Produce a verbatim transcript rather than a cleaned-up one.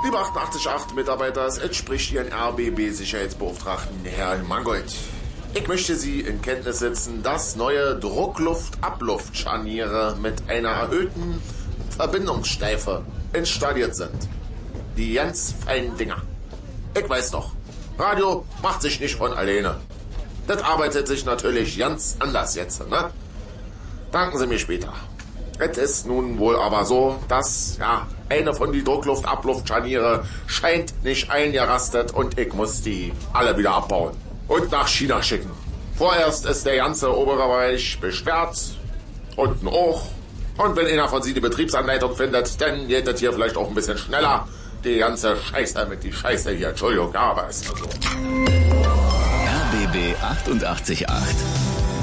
Liebe achtundachtzig Komma acht Mitarbeiter, es entspricht Ihren R B B-Sicherheitsbeauftragten, Herr Mangold. Ich möchte Sie in Kenntnis setzen, dass neue Druckluft-Abluftscharniere mit einer erhöhten Verbindungssteife installiert sind. Die ganz feinen Dinger. Ich weiß noch, Radio macht sich nicht von alleine. Das arbeitet sich natürlich ganz anders jetzt, ne? Danken Sie mir später. Es ist nun wohl aber so, dass, ja, eine von die Druckluft-Abluftscharniere scheint nicht eingerastet und ich muss die alle wieder abbauen und nach China schicken. Vorerst ist der ganze obere Bereich besperrt, unten auch. Und wenn einer von Sie die Betriebsanleitung findet, dann geht das hier vielleicht auch ein bisschen schneller. Die ganze Scheiße mit die Scheiße hier, Entschuldigung, ja, aber es ist so. R B B achtundachtzig Komma acht